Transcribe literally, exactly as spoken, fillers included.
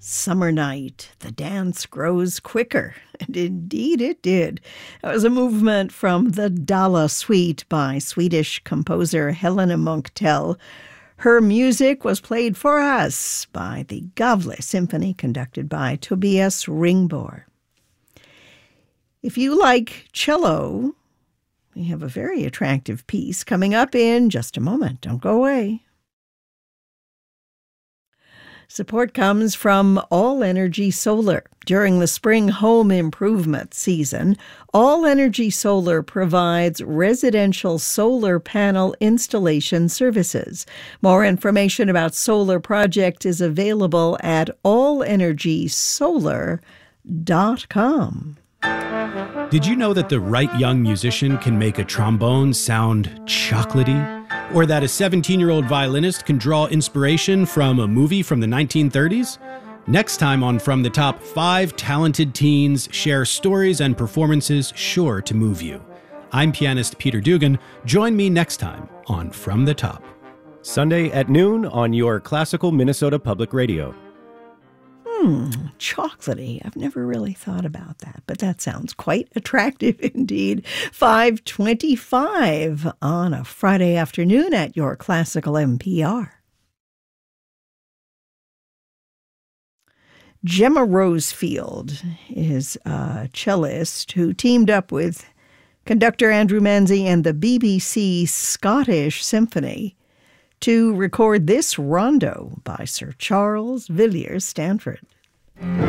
Summer night, the dance grows quicker. And indeed it did. It was a movement from the Dala Suite by Swedish composer Helena Munktell. Her music was played for us by the Gavle Symphony, conducted by Tobias Ringbor. If you like cello, we have a very attractive piece coming up in just a moment. Don't go away. Support comes from All Energy Solar. During the spring home improvement season, All Energy Solar provides residential solar panel installation services. More information about solar projects is available at all energy solar dot com. Did you know that the right young musician can make a trombone sound chocolatey? Or that a seventeen-year-old violinist can draw inspiration from a movie from the nineteen thirties? Next time on From the Top, five talented teens share stories and performances sure to move you. I'm pianist Peter Dugan. Join me next time on From the Top. Sunday at noon on your Classical Minnesota Public Radio. Hmm, chocolatey. I've never really thought about that, but that sounds quite attractive indeed. five twenty-five on a Friday afternoon at your Classical N P R. Gemma Rosefield is a cellist who teamed up with conductor Andrew Manzi and the B B C Scottish Symphony to record this rondo by Sir Charles Villiers Stanford.